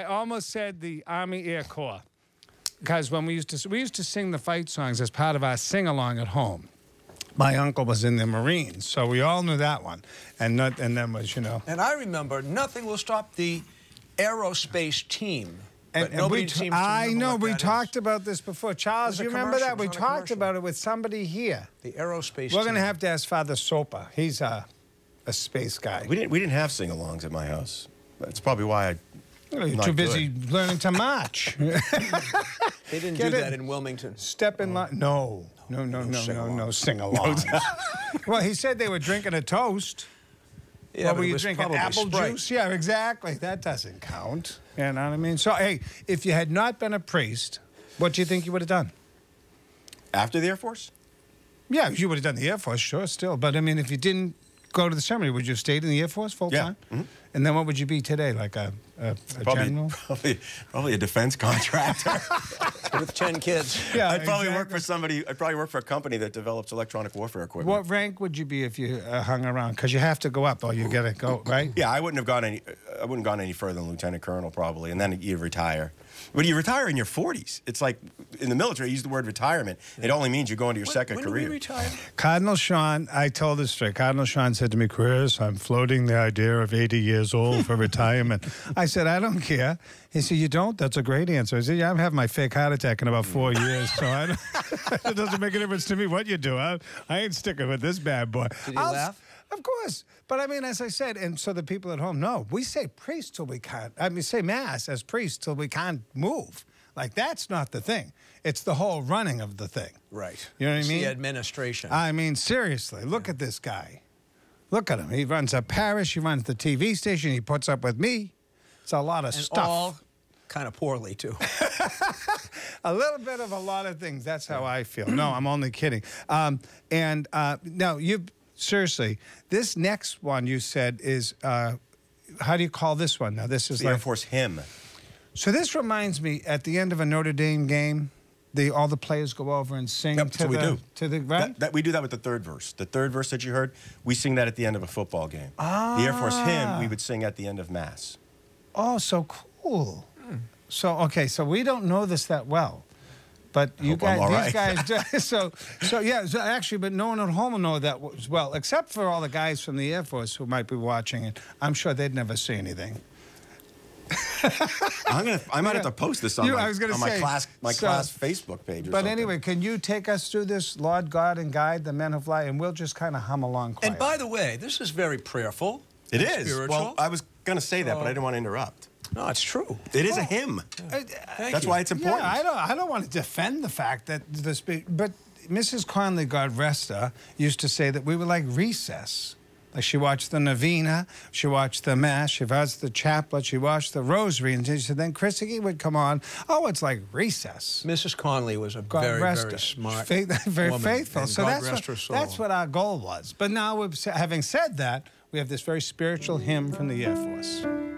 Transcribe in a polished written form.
I almost said the Army Air Corps. Because when we used to sing the fight songs as part of our sing-along at home. My uncle was in the Marines, so we all knew that one. And then was, And I remember nothing will stop the aerospace team. And nobody seems to remember I know, what we that talked is. about this before. Charles, It was you a remember that? commercial. We It was on a talked commercial. about it with somebody here. The aerospace We're team. going to have to ask Father Sopa. He's a space guy. We didn't have sing-alongs at my house. That's probably why You're not too busy good. learning to march. They didn't Get do it? that in Wilmington. Step in line. No sing-alongs. Well, he said they were drinking a toast. Yeah, What but were it you was drinking? probably Apple Sprite. juice? Yeah, exactly. That doesn't count. You know what I mean? So, hey, if you had not been a priest, what do you think you would have done? After the Air Force? Yeah, you would have done the Air Force, sure, still. But, I mean, if you didn't go to the seminary, would you have stayed in the Air Force full time? Yeah. Mm-hmm. And then what would you be today? Like a general? Probably a defense contractor. With 10 kids. Yeah, I'd probably work exactly. for somebody. I'd probably work for a company that develops electronic warfare equipment. What rank would you be if you hung around? Because you have to go up or you got to go, right? Yeah, I wouldn't have gone any further than lieutenant colonel probably, and then you retire. But you retire in your 40s. It's like in the military, you use the word retirement. It only means you go into your second when career. When did we retire? Cardinal Sean, I told this straight. Cardinal Sean said to me, Chris, I'm floating the idea of 80 years old for retirement. I said, I don't care. He said, you don't? That's a great answer. I said, yeah, I'm having my fake heart attack in about 4 years, so it doesn't make a difference to me what you do. I ain't sticking with this bad boy. Did you laugh? Of course. But I mean, as I said, and so the people at home know, we say priest till we can't. I mean, say mass as priest till we can't move. Like, that's not the thing. It's the whole running of the thing. Right. You know what I It's mean? the administration. I mean, seriously, look at this guy. Look at him. He runs a parish. He runs the TV station. He puts up with me. It's a lot of and stuff. all kind of poorly, too. A little bit of a lot of things. That's how I feel. No, I'm only kidding. Now, seriously, this next one you said is, how do you call this one? Now, this is The like... Air Force hymn. So this reminds me, at the end of a Notre Dame game, all the players go over and sing Yep, to so we do. to the right? We do that with the third verse. The third verse that you heard, we sing that at the end of a football game. The Air Force hymn, we would sing at the end of Mass. Oh, so cool. So, okay, so we don't know this that well. But you hope I'm guys, all these right. guys, so actually, but no one at home will know that as well, except for all the guys from the Air Force who might be watching it. I'm sure they'd never see anything. I might have to post this on my class Facebook page. But anyway, can you take us through this, Lord God and guide the men who fly, and we'll just kind of hum along quietly. And by the way, this is very prayerful. It and is. Spiritual. Well, I was going to say that, but I didn't want to interrupt. No, it's true. It is a hymn. That's why it's important. Yeah, I don't want to defend the fact that but Mrs. Conley, God rest her, used to say that we were like recess. Like she watched the novena, she watched the mass, she watched the chaplet, she watched the rosary, and she said then Chrissy would come on. Oh, it's like recess. Mrs. Conley was a God very, rest very her. smart very woman, faithful. and So God that's rest her soul. that's what our goal was. But now, having said that, we have this very spiritual hymn from the Air Force.